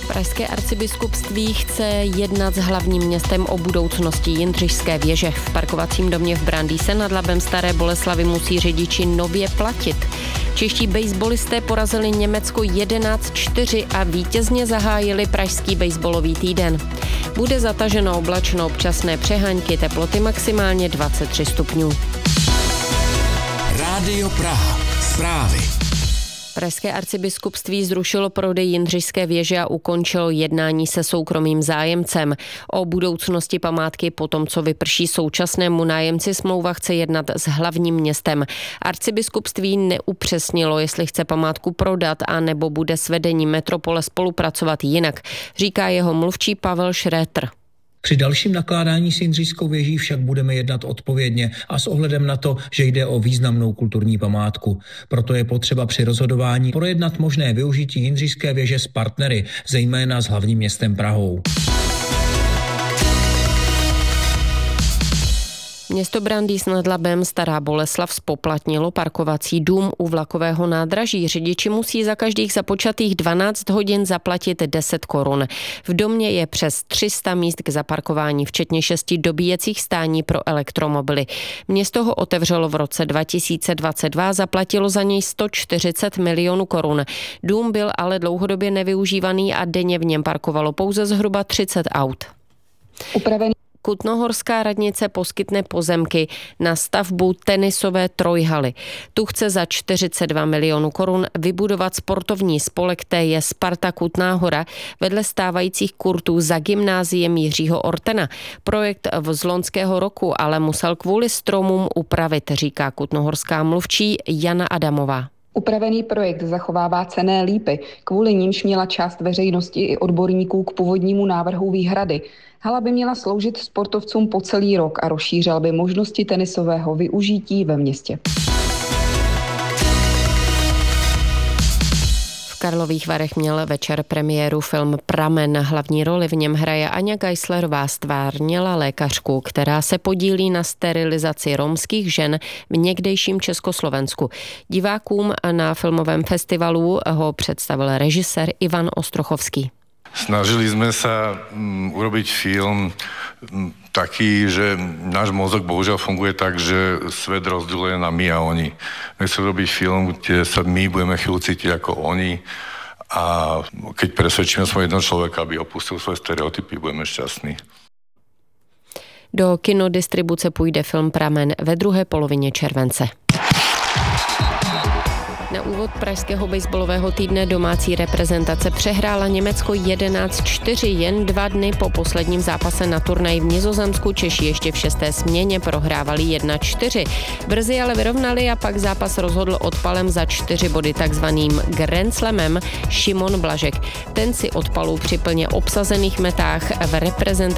Pražské arcibiskupství chce jednat s hlavním městem o budoucnosti Jindřišské věže. V parkovacím domě v Brandýse nad Labem Staré Boleslavi musí řidiči nově platit. Čeští basebalisté porazili Německo 11-4 a vítězně zahájili pražský baseballový týden. Bude zataženo oblačno, občasné přeháňky, teploty maximálně 23 stupňů. Rádio Praha. Zprávy. Pražské arcibiskupství zrušilo prodej Jindřišské věže a ukončilo jednání se soukromým zájemcem. O budoucnosti památky po tom, co vyprší současnému nájemci, smlouva chce jednat s hlavním městem. Arcibiskupství neupřesnilo, jestli chce památku prodat a nebo bude s vedením metropole spolupracovat jinak, říká jeho mluvčí Pavel Šrétr. Při dalším nakládání s Jindřišskou věží však budeme jednat odpovědně a s ohledem na to, že jde o významnou kulturní památku. Proto je potřeba při rozhodování projednat možné využití Jindřišské věže s partnery, zejména s hlavním městem Prahou. Město Brandýs nad Labem Stará Boleslav spoplatnilo parkovací dům u vlakového nádraží. Řidiči musí za každých započatých 12 hodin zaplatit 10 korun. V domě je přes 300 míst k zaparkování, včetně 6 dobíjecích stání pro elektromobily. Město ho otevřelo v roce 2022 a zaplatilo za něj 140 milionů korun. Dům byl ale dlouhodobě nevyužívaný a denně v něm parkovalo pouze zhruba 30 aut. Kutnohorská radnice poskytne pozemky na stavbu tenisové trojhaly. Tu chce za 42 milionů korun vybudovat sportovní spolek TJ Sparta Kutná Hora vedle stávajících kurtů za gymnáziem Jiřího Ortena. Projekt z loňského roku ale musel kvůli stromům upravit, říká kutnohorská mluvčí Jana Adamová. Upravený projekt zachovává cenné lípy, kvůli nímž měla část veřejnosti i odborníků k původnímu návrhu výhrady. Hala by měla sloužit sportovcům po celý rok a rozšířila by možnosti tenisového využití ve městě. V Karlových Varech měl večer premiéru film Pramen. Hlavní roli v něm hraje Aňa Geislerová, stvárnila lékařku, která se podílí na sterilizaci romských žen v někdejším Československu. Divákům na filmovém festivalu ho představil režisér Ivan Ostrochovský. Snažili sme sa urobiť film taký, že náš mozog bohužiaľ funguje tak, že svet rozdeľuje na my a oni. Nechcem robiť film, kde sa my budeme chvíľu cítiť ako oni a keď presvedčíme svojho jednoho človeka, aby opustil svoje stereotypy, budeme šťastní. Do kinodistribuce půjde film Pramen ve druhé polovině července. Na úvod pražského baseballového týdne domácí reprezentace přehrála Německo 11-4 jen 2 dny po posledním zápase na turnaji v Nizozemsku. Češi ještě v 6. směně prohrávali 1-4. Brzy ale vyrovnali a pak zápas rozhodl odpalem za 4 body takzvaným Grand Slamem Šimon Blažek. Ten si odpalů při plně obsazených metách v reprezentaci